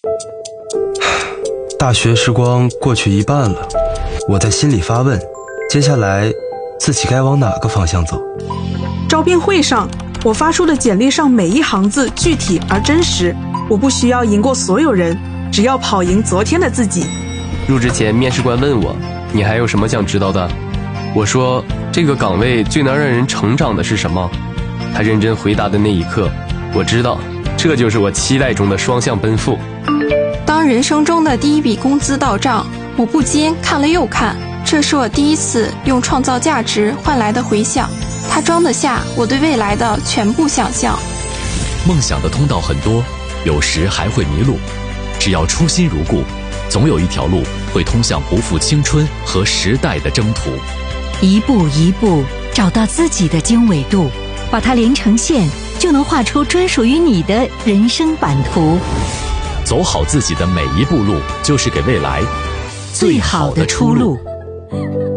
大学时光过去一半了，我在心里发问，接下来自己该往哪个方向走？ 招聘会上，我发出的简历上每一行字具体而真实，我不需要赢过所有人，只要跑赢昨天的自己。 入职前，面试官问我，你还有什么想知道的？我说，这个岗位最能让人成长的是什么？他认真回答的那一刻，我知道，这就是我期待中的双向奔赴。 当人生中的第一笔工资到账，我不禁看了又看，这是我第一次用创造价值换来的回响，它装得下我对未来的全部想象。 梦想的通道很多，有时还会迷路，只要初心如故，总有一条路会通向不负青春和时代的征途。 一步一步找到自己的经纬度，把它连成线，就能画出专属于你的人生版图。 走好自己的每一步路，就是给未来最好的出路。